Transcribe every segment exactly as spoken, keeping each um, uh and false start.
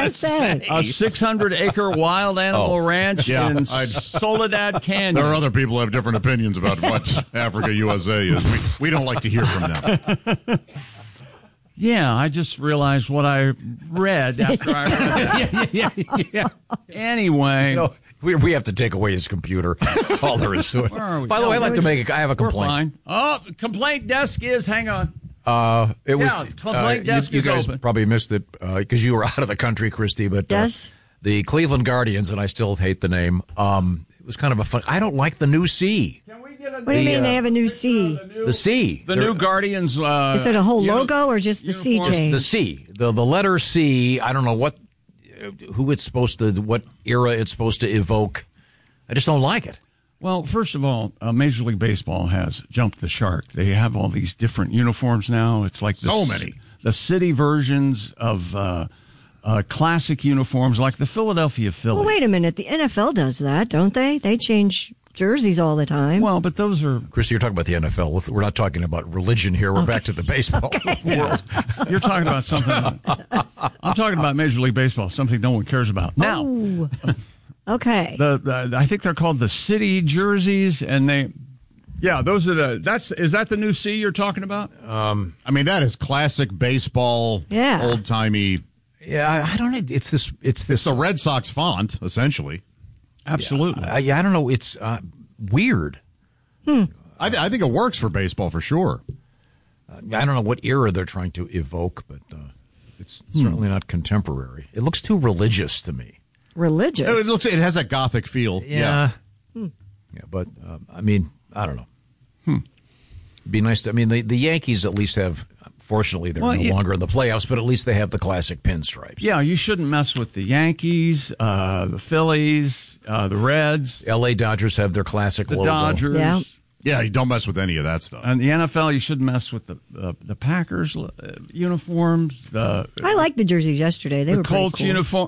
I say? A six hundred acre wild animal Oh. ranch Yeah, in I'd- Soledad Canyon. There are other people who have different opinions about what Africa U S A is. We, we don't like to hear from them. Yeah, I just realized what I read after I read that. yeah, yeah, yeah. Anyway. You know, we, we have to take away his computer. That's all there is to it. Where are we? By the way, I'd like to make a, I have a We're complaint. fine. Oh, complaint desk is, hang on. Uh, it was, Yeah, complaint uh, desk you, you is guys open. probably missed it because you were out of the country, Christy. But uh, Yes. the Cleveland Guardians, and I still hate the name. Um, it was kind of a fun. I don't like the new C. Can we get a What do you The, mean uh, they have a new C? The C. The They're- new Guardians. Uh, Is it a whole uni- logo or just the C uniforms? change? The C. The the letter C. I don't know what, who it's supposed to, what era it's supposed to evoke. I just don't like it. Well, first of all, uh, Major League Baseball has jumped the shark. They have all these different uniforms now. It's like the, So c- many. the city versions of uh, uh, classic uniforms, like the Philadelphia Phillies. Well, wait a minute. The N F L does that, don't they? They change jerseys all the time. Well, but those are Christy, you're talking about the N F L. We're not talking about religion here. We're back to the baseball world. you're talking about something. I'm talking about Major League Baseball, something no one cares about. Now, Ooh. Okay. the, the I think they're called the city jerseys, and they, yeah, those are the. That's is that the new C you're talking about? Um, I mean, that is classic baseball, Yeah. old timey. yeah, I, I don't know. It's this. It's It's this. the Red Sox font, essentially. Absolutely. I, I don't know. It's uh, weird. I, th- I think it works for baseball for sure. I don't know what era they're trying to evoke, but uh, it's certainly not contemporary. It looks too religious to me. Religious. It looks. It has that gothic feel. Yeah. Yeah, but um, I mean, I don't know. Hmm. It'd be nice to. I mean, the, the Yankees at least have. Fortunately, they're Well, no yeah. longer in the playoffs, but at least they have the classic pinstripes. Yeah, you shouldn't mess with the Yankees, uh, the Phillies, uh, the Reds, L A Dodgers have their classic the logo. Dodgers. Yeah. Yeah, you don't mess with any of that stuff. And the N F L, you shouldn't mess with the uh, the Packers uh, uniforms, the I liked the jerseys yesterday. They the were pretty Colts cool. uniform.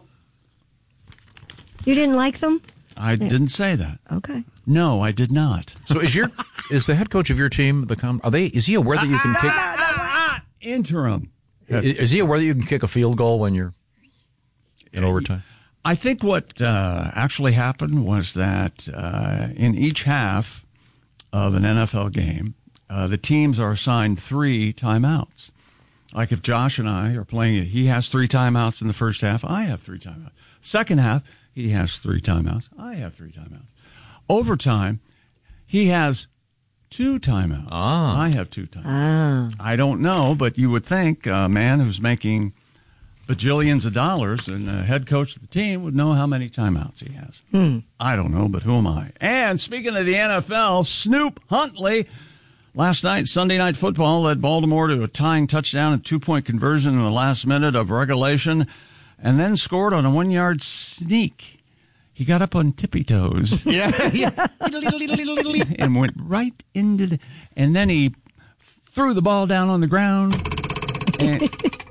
You didn't like them? I didn't say that. Okay. No, I did not. So is your is the head coach of your team the com? Are they? Is he aware that you can kick? Ah, interim. Is he aware that you can kick a field goal when you're in overtime? I think what uh, actually happened was that uh, in each half of an N F L game, uh, the teams are assigned three timeouts. Like if Josh and I are playing it, he has three timeouts in the first half. I have three timeouts. Second half, he has three timeouts. I have three timeouts. Overtime, he has two timeouts. Ah. I have two timeouts. Ah. I don't know, but you would think a man who's making bajillions of dollars and the head coach of the team would know how many timeouts he has. Hmm. I don't know, but who am I? And speaking of the N F L, Snoop Huntley last night, Sunday Night Football, led Baltimore to a tying touchdown and two-point conversion in the last minute of regulation, and then scored on a one-yard sneak. He got up on tippy toes. Yeah, yeah. and went right into the, and then he threw the ball down on the ground. And,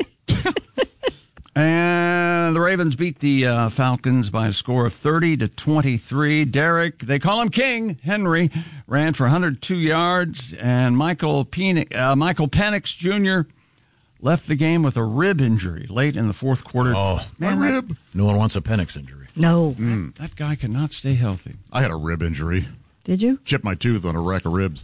and the Ravens beat the uh, Falcons by a score of thirty to twenty-three. Derek, they call him King, Henry, ran for one hundred two yards, and Michael Penix, uh, Michael Penix Junior left the game with a rib injury late in the fourth quarter. Oh, Man, My that- rib. no one wants a Penix injury. No. That guy cannot stay healthy. I had a rib injury. Did you? Chipped my tooth on a wreck of ribs.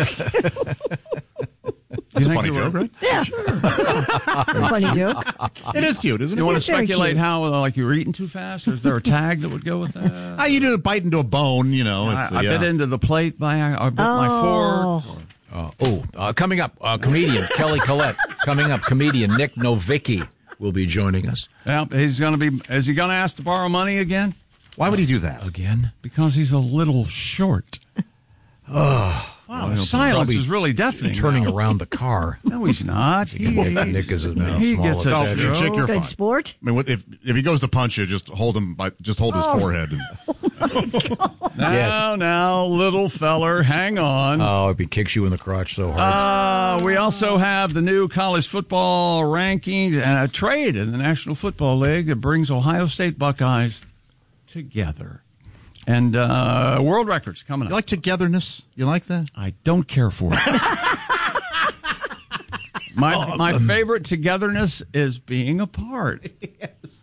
That's a funny joke, right? Yeah. A funny joke. It is cute, isn't You it? want Yeah, to very speculate cute. how, uh, like you were eating too fast, or is there a tag that would go with that? Ah, you do bite into a bone, you know. It's, I, I yeah. bit into the plate by I bit my Oh. fork. Uh, oh, uh, coming up, uh, comedian Kelly Collette. Coming up, comedian Nick Novicki will be joining us Yeah, he's going to be. Is he going to ask to borrow money again? Why would he do that? again. Because he's a little short. Oh, wow! Silence probably is really deafening. Turning now. around the car. No, he's not. He, Nick is a now he small gets a No, attention. you chick, you're Good fine. sport. I mean, what- if if he goes to punch you, just hold him by, just hold his forehead. And, Now, Yes. now, little feller, hang on. Oh, if he kicks you in the crotch so hard. Uh, we also have the new college football rankings and a trade in the National Football League that brings Ohio State Buckeyes together. And uh, world records coming you up. like togetherness? You like that? I don't care for it. my my favorite togetherness is being apart.